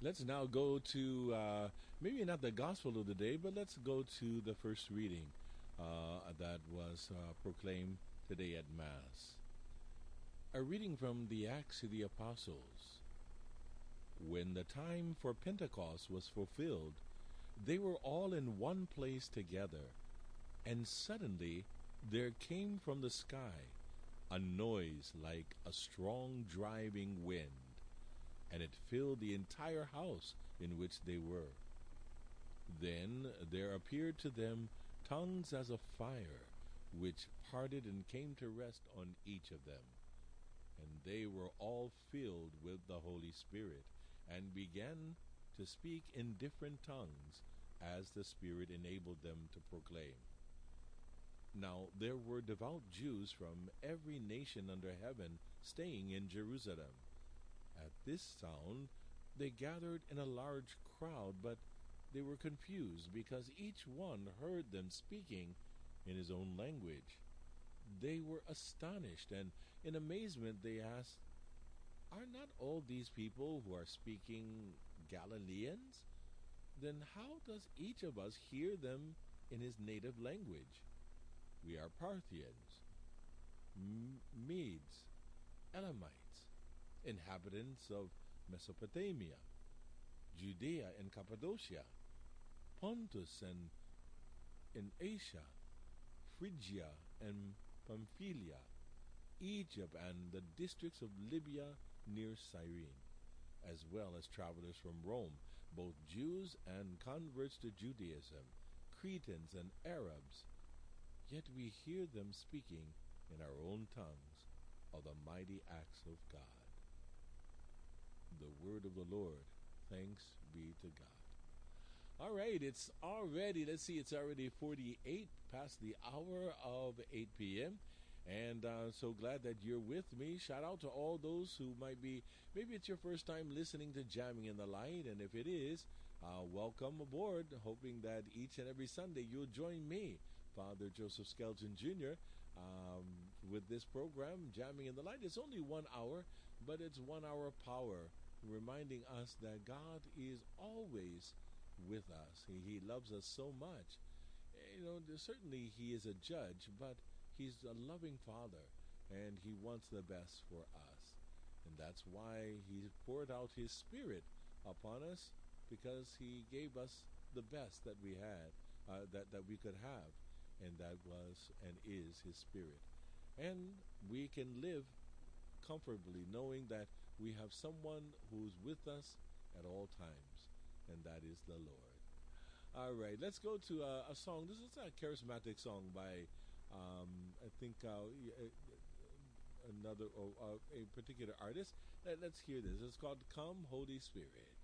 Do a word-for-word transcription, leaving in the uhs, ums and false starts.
Let's now go to uh, maybe not the gospel of the day, but let's go to the first reading uh, that was uh, proclaimed today at Mass. A reading from the Acts of the Apostles. When the time for Pentecost was fulfilled, they were all in one place together, and suddenly there came from the sky a noise like a strong driving wind, and it filled the entire house in which they were. Then there appeared to them tongues as of fire, which parted and came to rest on each of them. And they were all filled with the Holy Spirit, and began to speak in different tongues, as the Spirit enabled them to proclaim. Now there were devout Jews from every nation under heaven staying in Jerusalem. At this sound they gathered in a large crowd, but they were confused, because each one heard them speaking in his own language. They were astonished, and in amazement they asked, "Are not all these people who are speaking Galileans? Then how does each of us hear them in his native language? We are Parthians, M- Medes, Elamites, inhabitants of Mesopotamia, Judea and Cappadocia, Pontus and in Asia, Phrygia and Pamphylia, Egypt and the districts of Libya near Cyrene, as well as travelers from Rome, both Jews and converts to Judaism, Cretans and Arabs. Yet we hear them speaking in our own tongues of the mighty acts of God." The word of the Lord. Thanks be to God. All right, it's already, let's see, it's already forty-eight past the hour of eight p.m. And uh, so glad that you're with me. Shout out to all those who might be, maybe it's your first time listening to Jamming in the Light. And if it is, uh, welcome aboard. Hoping that each and every Sunday you'll join me, Father Joseph Skelton Junior, um, with this program, Jamming in the Light. It's only one hour, but it's one hour power, reminding us that God is always with us. He, he loves us so much. You know, certainly He is a judge, but He's a loving Father, and He wants the best for us. And that's why He poured out His Spirit upon us, because He gave us the best that we had, uh, that, that we could have, and that was and is His Spirit. And we can live comfortably knowing that we have someone who's with us at all times, and that is the Lord. All right, let's go to uh, a song. This is a charismatic song by Um, I think uh, another uh, a particular artist. Let, let's hear this. It's called "Come, Holy Spirit."